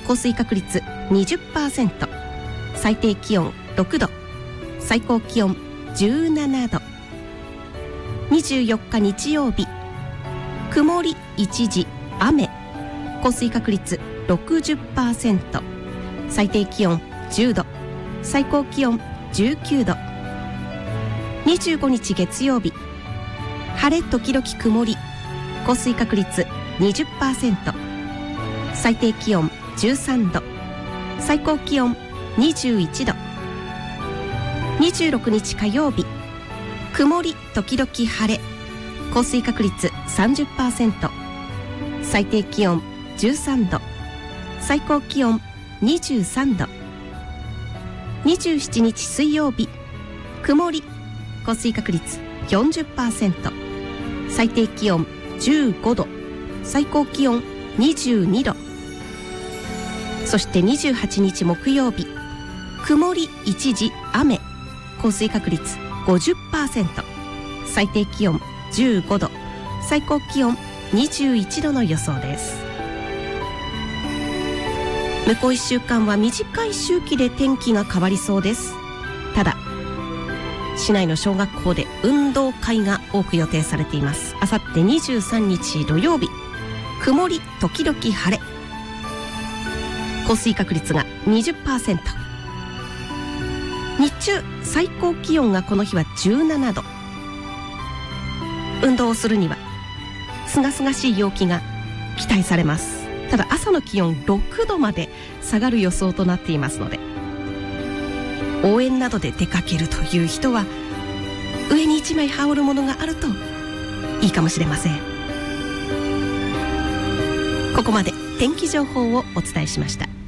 降水確率 20%、 最低気温6度、最高気温17度。24日日曜日、曇り一時雨、降水確率 60%、 最低気温10度、最高気温19度。25日月曜日、晴れ時々曇り、降水確率 20%、 最低気温13度、最高気温21度。26日火曜日、曇り時々晴れ、降水確率 30%、 最低気温13度、最高気温23度。27日水曜日、曇り、降水確率 40%、 最低気温15度、最高気温22度。そして28日木曜日、曇り一時雨、降水確率 50%、 最低気温15度、最高気温21度の予想です。向こう1週間は短い周期で天気が変わりそうです。ただ市内の小学校で運動会が多く予定されています。あさって23日土曜日、曇り時々晴れ、降水確率が 20%、 日中最高気温がこの日は17度。運動をするにはすがすがしい陽気が期待されます。ただ朝の気温6度まで下がる予想となっていますので、応援などで出かけるという人は上に1枚羽織るものがあるといいかもしれません。ここまで天気情報をお伝えしました。